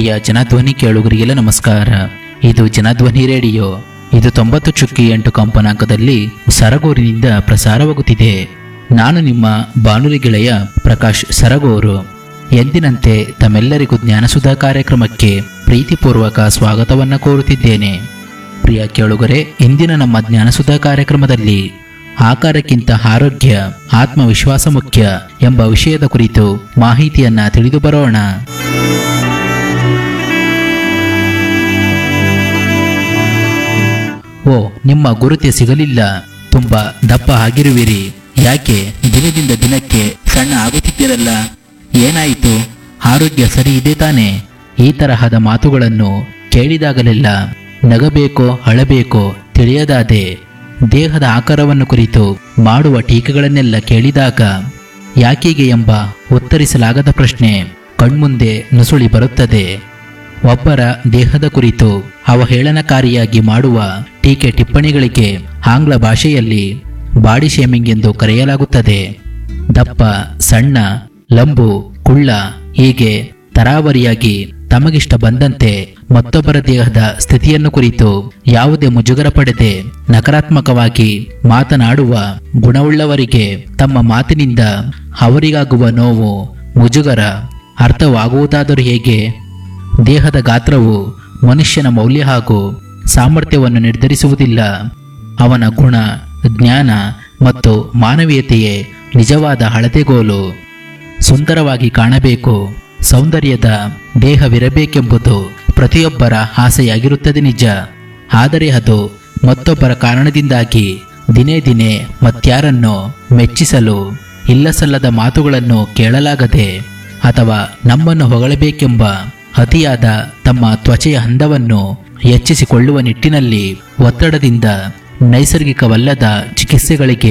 ಪ್ರಿಯ ಜನಧ್ವನಿ ಕೇಳುಗರಿಗೆಲ್ಲ ನಮಸ್ಕಾರ. ಇದು ಜನಧ್ವನಿ ರೇಡಿಯೋ. ಇದು 90.8 ಕಂಪನಾಂಕದಲ್ಲಿ ಸರಗೂರಿನಿಂದ ಪ್ರಸಾರವಾಗುತ್ತಿದೆ. ನಾನು ನಿಮ್ಮ ಬಾನುಲಿ ಗೆಳೆಯ ಪ್ರಕಾಶ್ ಸರಗೂರು. ಎಂದಿನಂತೆ ತಮ್ಮೆಲ್ಲರಿಗೂ ಜ್ಞಾನಸುಧಾ ಕಾರ್ಯಕ್ರಮಕ್ಕೆ ಪ್ರೀತಿಪೂರ್ವಕ ಸ್ವಾಗತವನ್ನು ಕೋರುತ್ತಿದ್ದೇನೆ. ಪ್ರಿಯ ಕೇಳುಗರೆ, ಇಂದಿನ ನಮ್ಮ ಜ್ಞಾನಸುಧಾ ಕಾರ್ಯಕ್ರಮದಲ್ಲಿ ಆಕಾರಕ್ಕಿಂತ ಆರೋಗ್ಯ, ಆತ್ಮವಿಶ್ವಾಸ ಮುಖ್ಯ ಎಂಬ ವಿಷಯದ ಕುರಿತು ಮಾಹಿತಿಯನ್ನ ತಿಳಿದು ಬರೋಣ. ಓ, ನಿಮ್ಮ ಗುರುತೆ ಸಿಗಲಿಲ್ಲ, ತುಂಬಾ ದಪ್ಪ ಆಗಿರುವಿರಿ, ಯಾಕೆ ದಿನದಿಂದ ದಿನಕ್ಕೆ ಸಣ್ಣ ಆಗುತ್ತಿದ್ದೀರಲ್ಲ, ಏನಾಯಿತು, ಆರೋಗ್ಯ ಸರಿ ಇದೆ ತಾನೆ? ಈ ತರಹದ ಮಾತುಗಳನ್ನು ಕೇಳಿದಾಗಲೆಲ್ಲ ನಗಬೇಕೋ ಅಳಬೇಕೋ ತಿಳಿಯದಾದೆ. ದೇಹದ ಆಕಾರವನ್ನು ಕುರಿತು ಮಾಡುವ ಟೀಕೆಗಳನ್ನೆಲ್ಲ ಕೇಳಿದಾಗ ಯಾಕೀಗೆ ಎಂಬ ಉತ್ತರಿಸಲಾಗದ ಪ್ರಶ್ನೆ ಕಣ್ಮುಂದೆ ನುಸುಳಿ ಬರುತ್ತದೆ. ಒಬ್ಬರ ದೇಹದ ಕುರಿತು ಅವಹೇಳನಕಾರಿಯಾಗಿ ಮಾಡುವ ಟೀಕೆ ಟಿಪ್ಪಣಿಗಳಿಗೆ ಆಂಗ್ಲ ಭಾಷೆಯಲ್ಲಿ ಬಾಡಿ ಶೇಮಿಂಗ್ ಎಂದು ಕರೆಯಲಾಗುತ್ತದೆ. ದಪ್ಪ, ಸಣ್ಣ, ಲಂಬು, ಕುಳ್ಳ ಹೀಗೆ ತರಾವರಿಯಾಗಿ ತಮಗಿಷ್ಟ ಬಂದಂತೆ ಮತ್ತೊಬ್ಬರ ದೇಹದ ಸ್ಥಿತಿಯನ್ನು ಕುರಿತು ಯಾವುದೇ ಮುಜುಗರ ಪಡೆದೆ ನಕಾರಾತ್ಮಕವಾಗಿ ಮಾತನಾಡುವ ಗುಣವುಳ್ಳವರಿಗೆ ತಮ್ಮ ಮಾತಿನಿಂದ ಅವರಿಗಾಗುವ ನೋವು, ಮುಜುಗರ ಅರ್ಥವಾಗುವುದಾದರೂ ಹೇಗೆ? ದೇಹದ ಗಾತ್ರವು ಮನುಷ್ಯನ ಮೌಲ್ಯ ಹಾಗೂ ಸಾಮರ್ಥ್ಯವನ್ನು ನಿರ್ಧರಿಸುವುದಿಲ್ಲ. ಅವನ ಗುಣ, ಜ್ಞಾನ ಮತ್ತು ಮಾನವೀಯತೆಯೇ ನಿಜವಾದ ಅಳತೆಗೋಲು. ಸುಂದರವಾಗಿ ಕಾಣಬೇಕು, ಸೌಂದರ್ಯದ ದೇಹವಿರಬೇಕೆಂಬುದು ಪ್ರತಿಯೊಬ್ಬರ ಆಸೆಯಾಗಿರುತ್ತದೆ ನಿಜ. ಆದರೆ ಅದು ಮತ್ತೊಬ್ಬರ ಕಾರಣದಿಂದಾಗಿ ದಿನೇ ದಿನೇ ಮತ್ಯಾರನ್ನು ಮೆಚ್ಚಿಸಲು ಇಲ್ಲಸಲ್ಲದ ಮಾತುಗಳನ್ನು ಕೇಳಲಾಗದೆ ಅಥವಾ ನಮ್ಮನ್ನು ಹೊಗಳಬೇಕೆಂಬ ಅತಿಯಾದ ತಮ್ಮ ತ್ವಚೆಯ ಹಂದವನ್ನು ಹೆಚ್ಚಿಸಿಕೊಳ್ಳುವ ನಿಟ್ಟಿನಲ್ಲಿ ಒತ್ತಡದಿಂದ ನೈಸರ್ಗಿಕವಲ್ಲದ ಚಿಕಿತ್ಸೆಗಳಿಗೆ